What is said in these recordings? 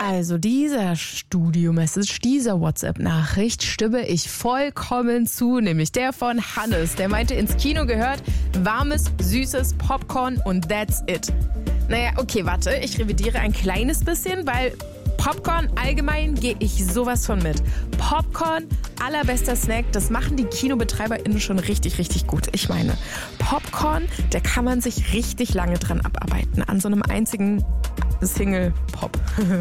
Also dieser Studio-Message, dieser WhatsApp-Nachricht stimme ich vollkommen zu, nämlich der von Hannes. Der meinte, ins Kino gehört warmes, süßes Popcorn und that's it. Naja, okay, warte, ich revidiere ein kleines bisschen, weil Popcorn allgemein gehe ich sowas von mit. Popcorn, allerbester Snack, das machen die KinobetreiberInnen schon richtig, richtig gut. Ich meine, Popcorn, da kann man sich richtig lange dran abarbeiten. An so einem einzigen Single-Pop.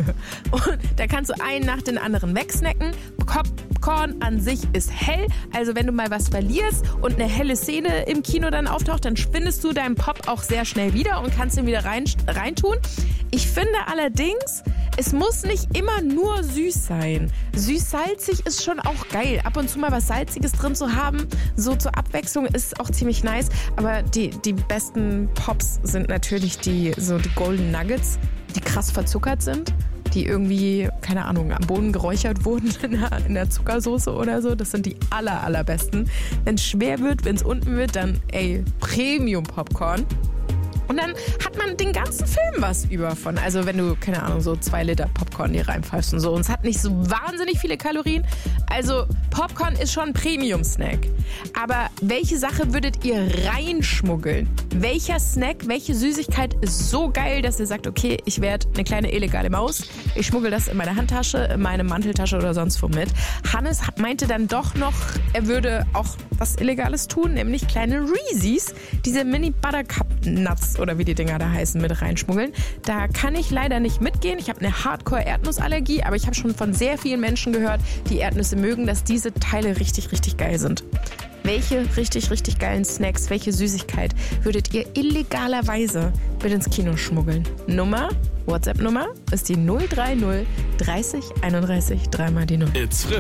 Und da kannst du einen nach den anderen wegsnacken. Popcorn an sich ist hell. Also wenn du mal was verlierst und eine helle Szene im Kino dann auftaucht, dann findest du deinen Pop auch sehr schnell wieder und kannst ihn wieder reintun. Ich finde allerdings, es muss nicht immer nur süß sein. Süß-salzig ist schon auch geil. Ab und zu mal was Salziges drin zu haben, so zur Abwechslung, ist auch ziemlich nice. Aber die besten Pops sind natürlich die Golden Nuggets, die krass verzuckert sind, die irgendwie, keine Ahnung, am Boden geräuchert wurden in der Zuckersoße oder so. Das sind die allerbesten. Wenn es schwer wird, wenn es unten wird, dann Premium-Popcorn. Und dann hat man den ganzen Film was über von. Also wenn du, keine Ahnung, so 2 Liter Popcorn hier reinpfeifst und so. Und es hat nicht so wahnsinnig viele Kalorien. Also Popcorn ist schon ein Premium-Snack. Aber welche Sache würdet ihr reinschmuggeln? Welcher Snack, welche Süßigkeit ist so geil, dass ihr sagt, okay, ich werde eine kleine illegale Maus. Ich schmuggel das in meine Handtasche, in meine Manteltasche oder sonst wo mit. Hannes meinte dann doch noch, er würde auch was Illegales tun, nämlich kleine Reese's, diese Mini-Buttercup-Nuts oder wie die Dinger da heißen, mit reinschmuggeln. Da kann ich leider nicht mitgehen. Ich habe eine Hardcore-Erdnussallergie, aber ich habe schon von sehr vielen Menschen gehört, die Erdnüsse mögen, dass diese Teile richtig, richtig geil sind. Welche richtig, richtig geilen Snacks, welche Süßigkeit würdet ihr illegalerweise mit ins Kino schmuggeln? WhatsApp-Nummer ist die 030 30 31 3 mal die 0. It's Frisch.